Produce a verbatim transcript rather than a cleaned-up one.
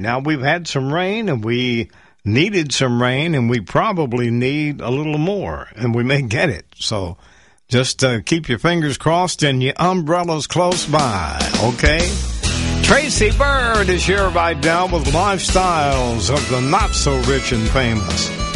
Now, we've had some rain, and we needed some rain, and we probably need a little more, and we may get it. So just uh, keep your fingers crossed and your umbrellas close by, okay? Tracy Bird is here right now with Lifestyles of the Not-So-Rich and Famous.